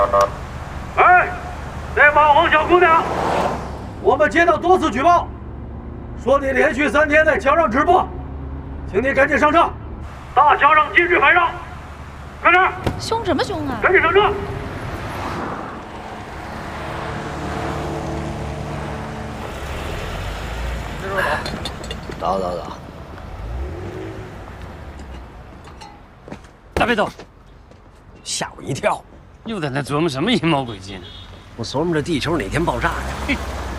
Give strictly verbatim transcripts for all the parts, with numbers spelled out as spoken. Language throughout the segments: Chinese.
哎，那帮黄小姑娘，我们接到多次举报，说你连续三天在桥上直播，请你赶紧上车。大桥上禁止拍照，快点！ 凶什么凶啊？ 赶紧上车！ 这时候走，走走走。 大背头， 吓我一跳！ 又在那琢磨什么阴谋诡计呢？ 我琢磨着地球哪天爆炸呀。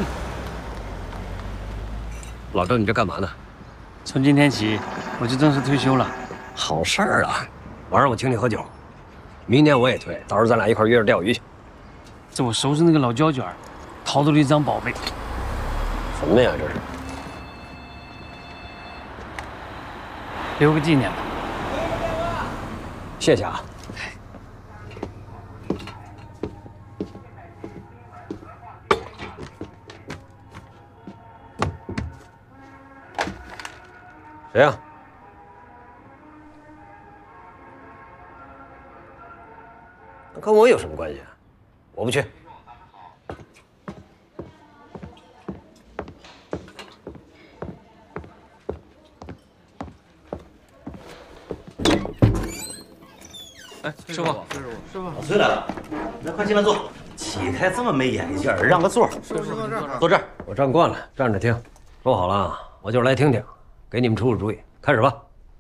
老郑，你这干嘛呢？ 从今天起，我就正式退休了。 好事儿啊！晚上我请你喝酒，明年我也退，到时候咱俩一块约着钓鱼去。 这我收拾那个老胶卷，淘到了一张宝贝。 什么呀？这是？ 留个纪念吧。 谢谢啊。谁呀？那跟我有什么关系啊？我不去。 哎，师傅，师傅， 师傅，老崔来了，来，快进来坐。起开这么没眼力劲儿，让个座。 师傅坐这儿， 坐这儿。 我站惯了，站着听。说好了啊，我就是来听听，给你们出出主意。开始吧。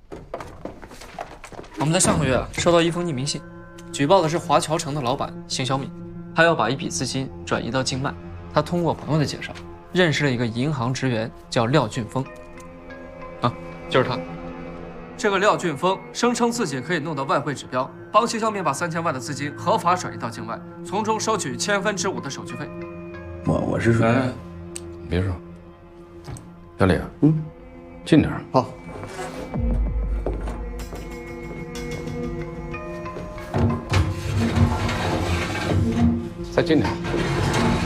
我们在上个月收到一封匿名信，举报的是华侨城的老板邢小敏，他要把一笔资金转移到境外。他通过朋友的介绍，认识了一个银行职员，叫廖俊峰。啊，就是他。这个廖俊峰声称自己可以弄到外汇指标，帮邢小敏把三千万的资金合法转移到境外，从中收取千分之五的手续费。 我我是说， 哎，别说，小李，嗯，近点。 好。 再近点。